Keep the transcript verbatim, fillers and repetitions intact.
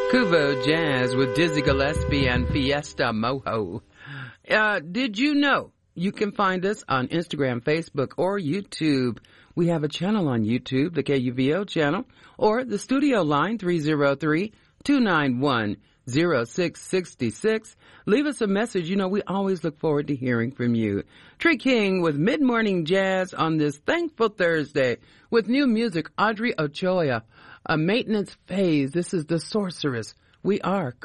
Kuvo Jazz with Dizzy Gillespie and Fiesta Moho. Uh, did you know you can find us on Instagram, Facebook, or YouTube? We have a channel on YouTube, the K U V O channel, or the studio line three oh three, two nine one, oh six six six. Leave us a message. You know, we always look forward to hearing from you. Tree King with Mid-Morning Jazz on this Thankful Thursday with new music, Audrey Ochoa. A maintenance phase. This is The Sorceress. We are